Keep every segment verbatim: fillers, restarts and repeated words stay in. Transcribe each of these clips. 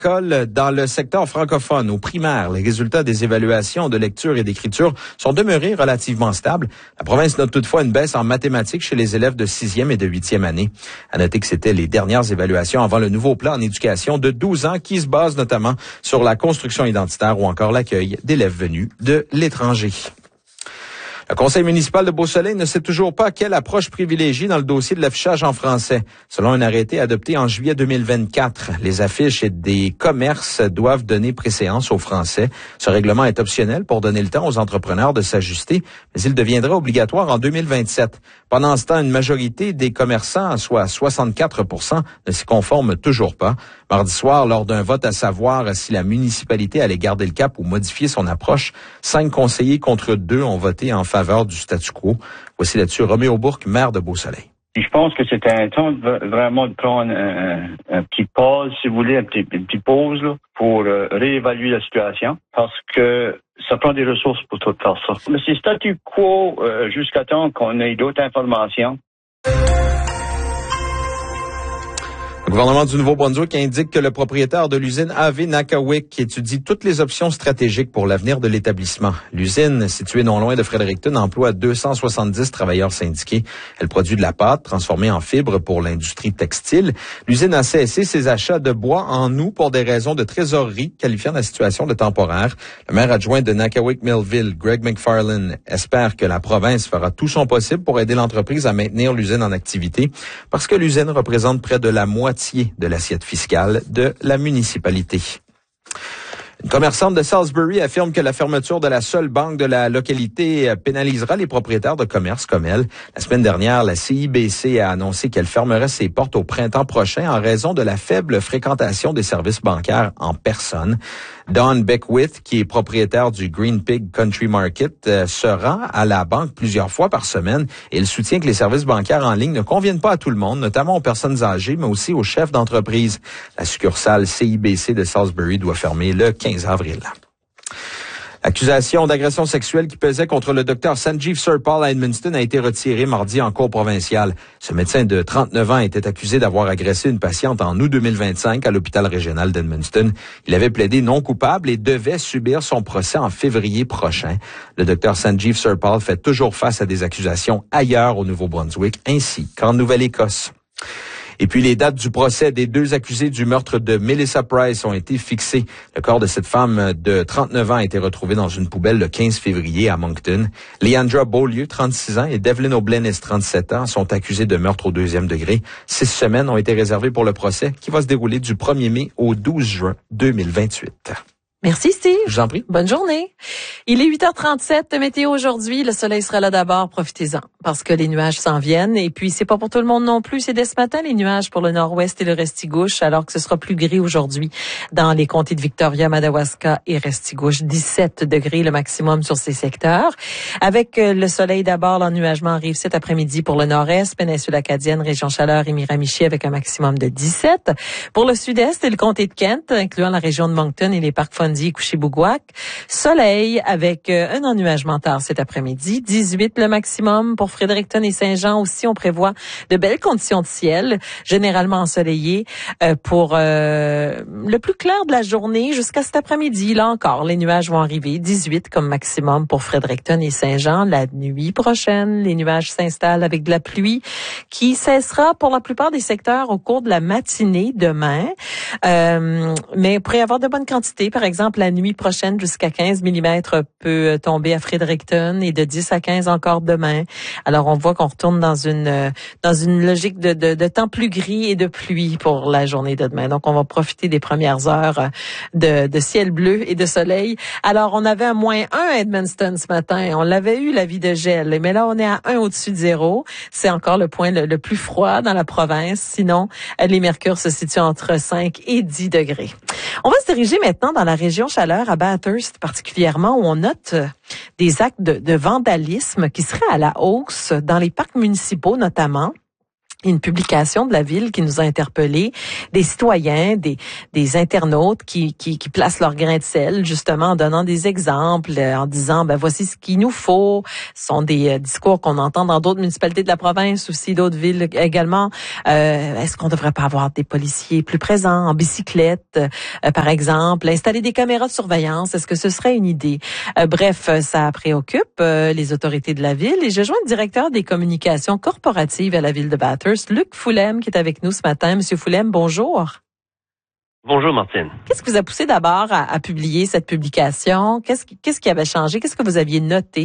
l'école dans le secteur francophone, au primaire. Les résultats des évaluations de lecture et d'écriture sont demeurés relativement stables. La province note toutefois une baisse en mathématiques chez les élèves de sixième et de huitième année. À noter que c'était les dernières évaluations avant le nouveau plan en éducation de douze ans qui se base notamment sur la construction identitaire ou encore l'accueil d'élèves venus de l'étranger. Le conseil municipal de Beausoleil ne sait toujours pas quelle approche privilégier dans le dossier de l'affichage en français. Selon un arrêté adopté en juillet deux mille vingt-quatre, les affiches et des commerces doivent donner préséance au français. Ce règlement est optionnel pour donner le temps aux entrepreneurs de s'ajuster, mais il deviendra obligatoire en deux mille vingt-sept. Pendant ce temps, une majorité des commerçants, soit soixante-quatre pour cent, ne s'y conforment toujours pas. Mardi soir, lors d'un vote à savoir si la municipalité allait garder le cap ou modifier son approche, cinq conseillers contre deux ont voté en faveur du statu quo. Voici là-dessus Roméo Bourque, maire de Beausoleil. Je pense que c'était un temps de, vraiment de prendre un, un petit pause, si vous voulez, un petit, une petite pause là, pour euh, réévaluer la situation, parce que ça prend des ressources pour tout faire ça. Mais c'est statu quo euh, jusqu'à temps qu'on ait d'autres informations. Le gouvernement du Nouveau-Brunswick indique que le propriétaire de l'usine A V Nakawik étudie toutes les options stratégiques pour l'avenir de l'établissement. L'usine, située non loin de Fredericton, emploie deux cent soixante-dix travailleurs syndiqués. Elle produit de la pâte transformée en fibre pour l'industrie textile. L'usine a cessé ses achats de bois en août pour des raisons de trésorerie, qualifiant la situation de temporaire. Le maire adjoint de Nakawik-Millville, Greg McFarlane, espère que la province fera tout son possible pour aider l'entreprise à maintenir l'usine en activité, parce que l'usine représente près de la moitié de l'assiette fiscale de la municipalité. Une commerçante de Salisbury affirme que la fermeture de la seule banque de la localité pénalisera les propriétaires de commerce comme elle. La semaine dernière, la C I B C a annoncé qu'elle fermerait ses portes au printemps prochain en raison de la faible fréquentation des services bancaires en personne. Don Beckwith, qui est propriétaire du Green Pig Country Market, euh, se rend à la banque plusieurs fois par semaine et il soutient que les services bancaires en ligne ne conviennent pas à tout le monde, notamment aux personnes âgées, mais aussi aux chefs d'entreprise. La succursale C I B C de Salisbury doit fermer le quinze avril. L'accusation d'agression sexuelle qui pesait contre le docteur Sanjeev Sirpal à Edmundston a été retirée mardi en cour provinciale. Ce médecin de trente-neuf ans était accusé d'avoir agressé une patiente en août deux mille vingt-cinq à l'hôpital régional d'Edmundston. Il avait plaidé non coupable et devait subir son procès en février prochain. Le docteur Sanjeev Sirpal fait toujours face à des accusations ailleurs au Nouveau-Brunswick ainsi qu'en Nouvelle-Écosse. Et puis, les dates du procès des deux accusés du meurtre de Melissa Price ont été fixées. Le corps de cette femme de trente-neuf ans a été retrouvé dans une poubelle le quinze février à Moncton. Leandra Beaulieu, trente-six ans, et Devlin O'Blennis, trente-sept ans, sont accusés de meurtre au deuxième degré. Six semaines ont été réservées pour le procès qui va se dérouler du premier mai au douze juin deux mille vingt-huit. Merci Steve. Je vous en prie. Bonne journée. Il est huit heures trente-sept, météo aujourd'hui. Le soleil sera là d'abord, profitez-en, parce que les nuages s'en viennent. Et puis, c'est pas pour tout le monde non plus. C'est dès ce matin, les nuages pour le nord-ouest et le Restigouche, alors que ce sera plus gris aujourd'hui dans les comtés de Victoria, Madawaska et Restigouche. dix-sept degrés le maximum sur ces secteurs. Avec le soleil d'abord, l'ennuagement arrive cet après-midi pour le nord-est, péninsule acadienne, région Chaleur et Miramichi avec un maximum de dix-sept. Pour le sud-est et le comté de Kent, incluant la région de Moncton et les parcs Couchibougouac. Soleil avec euh, un ennuagement tard cet après-midi. dix-huit le maximum pour Fredericton et Saint-Jean. Aussi, on prévoit de belles conditions de ciel, généralement ensoleillées euh, pour euh, le plus clair de la journée jusqu'à cet après-midi. Là encore, les nuages vont arriver. dix-huit comme maximum pour Fredericton et Saint-Jean. La nuit prochaine, les nuages s'installent avec de la pluie qui cessera pour la plupart des secteurs au cours de la matinée demain. Euh, mais il pourrait y avoir de bonnes quantités, par exemple, la nuit prochaine, jusqu'à quinze millimètres peut tomber à Fredericton et de dix à quinze encore demain. Alors, on voit qu'on retourne dans une dans une logique de, de, de temps plus gris et de pluie pour la journée de demain. Donc, on va profiter des premières heures de, de ciel bleu et de soleil. Alors, on avait un moins un à Edmundston ce matin. On l'avait eu, la vie de gel. Mais là, on est à un au-dessus de zéro. C'est encore le point le, le plus froid dans la province. Sinon, les mercures se situent entre cinq et dix degrés. On va se diriger maintenant dans la région Chaleur, à Bathurst particulièrement, où on note des actes de, de vandalisme qui seraient à la hausse dans les parcs municipaux notamment. une publication de la ville qui nous a interpellés, des citoyens, des des internautes qui qui qui placent leur grain de sel justement en donnant des exemples, en disant ben voici ce qu'il nous faut. Ce sont des euh, discours qu'on entend dans d'autres municipalités de la province, aussi d'autres villes également. Euh, est-ce qu'on devrait pas avoir des policiers plus présents en bicyclette, euh, par exemple, installer des caméras de surveillance, est-ce que ce serait une idée? Euh, bref, ça préoccupe euh, les autorités de la ville et je joins le directeur des communications corporatives à la ville de Bathurst, Luc Foulem, qui est avec nous ce matin. Monsieur Foulem, bonjour. Bonjour, Martine. Qu'est-ce qui vous a poussé d'abord à, à publier cette publication? Qu'est-ce qui, qu'est-ce qui avait changé? Qu'est-ce que vous aviez noté?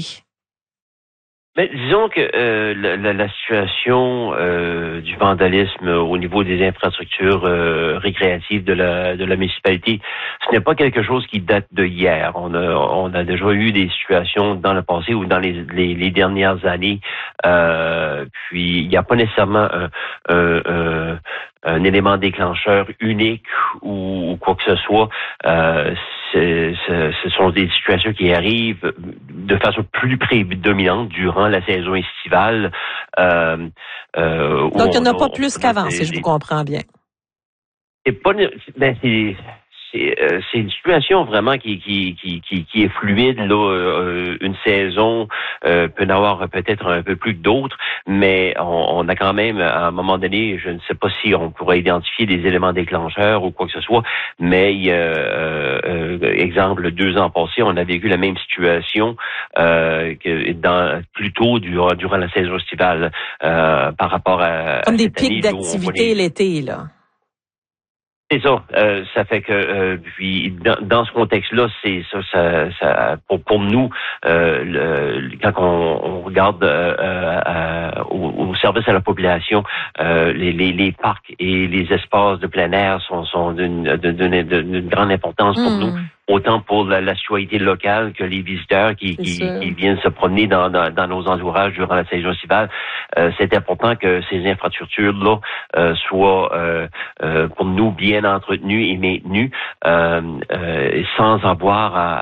Mais disons que euh, la, la, la situation euh, du vandalisme au niveau des infrastructures euh, récréatives de la de la municipalité, ce n'est pas quelque chose qui date de hier. On a on a déjà eu des situations dans le passé ou dans les les, les dernières années. Euh, puis il n'y a pas nécessairement un, un, un, un élément déclencheur unique ou, ou quoi que ce soit. Euh, c'est, c'est, ce sont des situations qui arrivent de façon plus prédominante durant la saison estivale. Euh, euh, Donc, il n'y en a pas plus qu'avant, si je vous comprends bien. C'est pas, ben, c'est, c'est, euh, c'est une situation vraiment qui, qui, qui, qui, qui est fluide, là. Euh, une saison euh, peut en avoir peut-être un peu plus que d'autres, mais on, on a quand même, à un moment donné, je ne sais pas si on pourrait identifier des éléments déclencheurs ou quoi que ce soit, mais il y a, euh, euh, exemple, deux ans passés, on a vécu la même situation euh, que dans plus tôt durant, durant la saison estivale euh, par rapport à... Comme à des pics d'activité les... l'été, là. C'est ça. Euh, ça fait que euh, puis dans, dans ce contexte-là, c'est ça, ça, ça pour pour nous euh, le, quand on, on regarde euh, euh, au, au service à la population, euh, les, les les parcs et les espaces de plein air sont sont d'une d'une, d'une grande importance pour mmh. nous. Autant pour la, la citoyenneté locale que les visiteurs qui, qui, qui viennent se promener dans, dans, dans nos entourages durant la saison estivale. Euh, c'est important que ces infrastructures-là euh, soient euh, euh, pour nous bien entretenues et maintenues euh, euh, sans avoir à,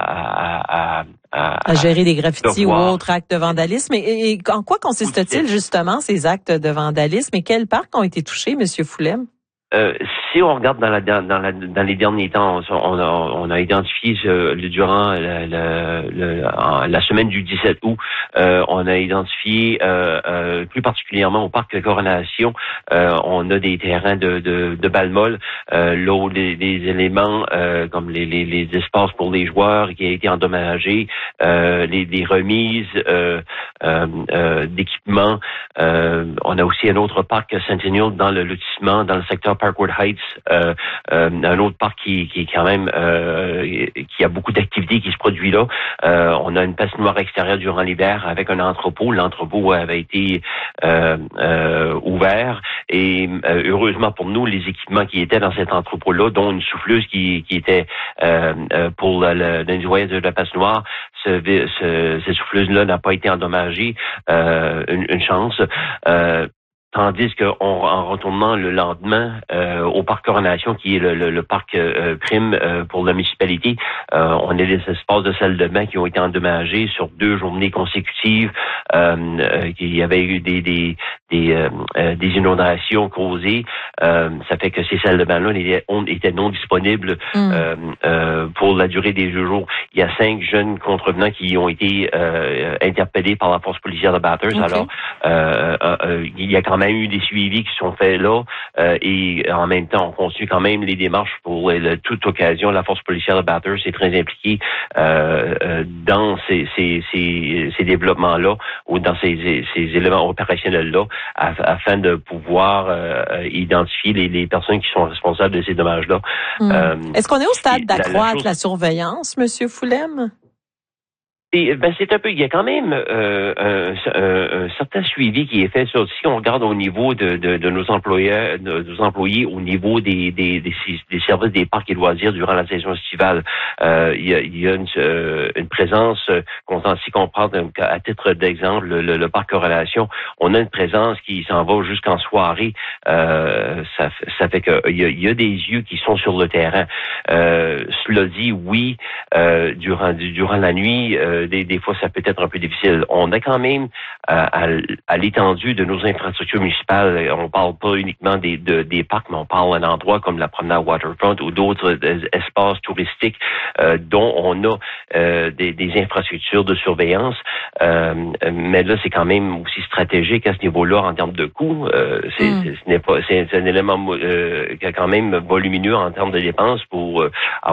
à, à À, à gérer des graffitis ou autres actes de vandalisme. Et, et en quoi consiste-t-il justement ces actes de vandalisme et quels parcs ont été touchés, Monsieur Foulem? Euh, si on regarde dans, la, dans, la, dans les derniers temps, on, on, a, on a identifié ce, durant la, la, la, la semaine du dix-sept août, euh, on a identifié euh, euh, plus particulièrement au parc de Coronation, euh, on a des terrains de, de, de balles molles, euh, là des, des éléments euh, comme les, les, les espaces pour les joueurs qui a été endommagé, euh, les, les remises euh, euh, euh, d'équipements. Euh, on a aussi un autre parc Centennial dans le lotissement, dans le secteur Parkwood Heights, euh, euh, un autre parc qui, qui est quand même euh, qui a beaucoup d'activités qui se produit là. Euh, on a une patinoire extérieure durant l'hiver avec un entrepôt. L'entrepôt avait été euh, euh, ouvert et euh, heureusement pour nous, les équipements qui étaient dans cet entrepôt-là, dont une souffleuse qui, qui était euh, euh, pour le, le nettoyage de la patinoire, ce, ce, cette souffleuse-là n'a pas été endommagée. Euh, une, une chance. Euh, Tandis qu'en en retournant le lendemain euh, au parc Coronation, qui est le, le, le parc euh, prime euh, pour la municipalité, euh, on a des espaces de salles de bain qui ont été endommagés sur deux journées consécutives. Euh, euh, il y avait eu des des des, euh, euh, des inondations causées. Euh, ça fait que ces salles de bain-là étaient, étaient non disponibles mm. euh, euh, pour la durée des deux jours. Il y a cinq jeunes contrevenants qui ont été euh, interpellés par la force policière de Bathurst. Okay. Alors, euh, euh, il y a quand même eu des suivis qui sont faits là euh, et en même temps, on continue quand même les démarches pour euh, toute occasion. La force policière de Bathurst est très impliquée euh, euh, dans ces, ces, ces, ces développements-là ou dans ces, ces éléments opérationnels-là afin de pouvoir euh, identifier les, les personnes qui sont responsables de ces dommages-là. Mmh. Euh, Est-ce qu'on est au stade d'accroître la, la, chose... la surveillance, Monsieur Foulem? Et, ben c'est un peu, il y a quand même euh, un, un, un certain suivi qui est fait sur, si on regarde au niveau de, de, de nos employés, de nos employés au niveau des, des, des, des services des parcs et loisirs durant la saison estivale. Euh, il y a, il y a une, euh, une présence, qu'on si qu'on prend à titre d'exemple le, le, le parc Corrélation, on a une présence qui s'en va jusqu'en soirée. Euh, ça, ça fait que il y, a, il y a des yeux qui sont sur le terrain. Euh, cela dit, oui, euh, durant durant la nuit. Euh, euh, des, des fois, ça peut être un peu difficile. On a quand même, euh, à, à l'étendue de nos infrastructures municipales, on parle pas uniquement des, de, des parcs, mais on parle d'un endroit comme la promenade Waterfront ou d'autres euh, espaces touristiques euh, dont on a euh, des, des infrastructures de surveillance. Euh, mais là, c'est quand même aussi stratégique à ce niveau-là en termes de coûts. Euh, c'est, mm. c'est, ce n'est pas, c'est, c'est un élément euh, quand même volumineux en termes de dépenses pour euh,